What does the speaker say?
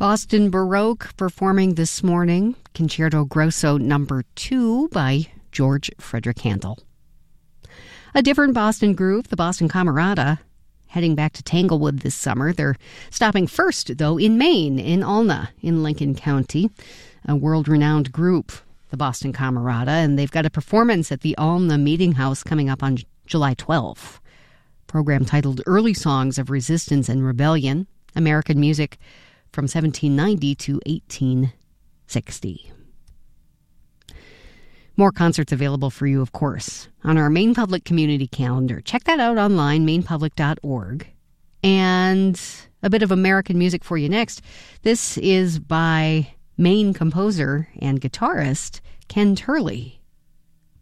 Boston Baroque performing this morning, Concerto Grosso No. 2 by George Frederick Handel. A different Boston group, the Boston Camerata, heading back to Tanglewood this summer. They're stopping first, though, in Maine, in Alna, in Lincoln County. A world-renowned group, the Boston Camerata, and they've got a performance at the Alna Meeting House coming up on July 12th. Program titled Early Songs of Resistance and Rebellion, American Music from 1790 to 1860. More concerts available for you, of course, on our Maine Public Community Calendar. Check that out online, mainepublic.org. And a bit of American music for you next. This is by Maine composer and guitarist Ken Turley.